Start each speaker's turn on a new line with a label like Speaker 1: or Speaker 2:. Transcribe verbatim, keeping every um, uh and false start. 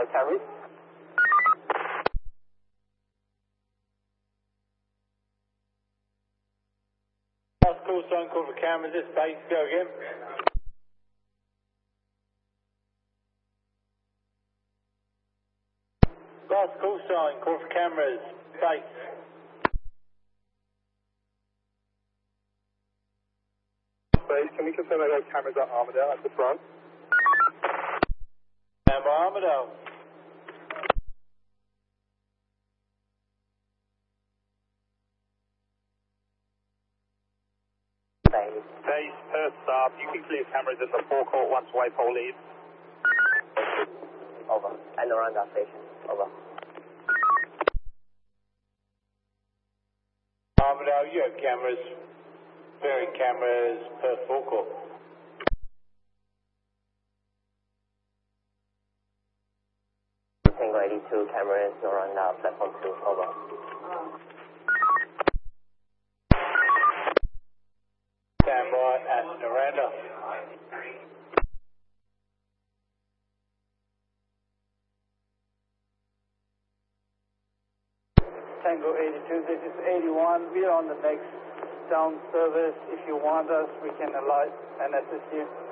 Speaker 1: carried.
Speaker 2: Last call sign, call for cameras, this base, go again. Last call sign, call for cameras, base.
Speaker 3: Base, can we confirm I got cameras at Armadale at the front?
Speaker 2: And by Armadale.
Speaker 1: Base.
Speaker 3: Base, Perth stop. You can clear cameras in the forecourt once Whitehall leaves.
Speaker 1: Over. And around that station. Over.
Speaker 2: Armadale, you have cameras, bearing cameras, Perth forecourt.
Speaker 1: Tango eighty-two, cameras around that platform two. Over.
Speaker 2: Stand by at Noranda.
Speaker 4: Tango eighty-two, this is eighty-one. We are on the next down service. If you want us, we can alight and assist you.